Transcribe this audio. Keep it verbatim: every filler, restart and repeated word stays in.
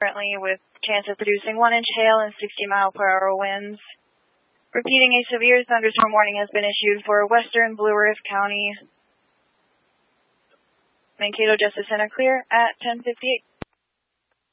differently with chance of producing one inch hail and sixty mile per hour winds. Repeating, a severe thunderstorm warning has been issued for western Blue Earth County. Mankato Justice Center clear at ten fifty-eight.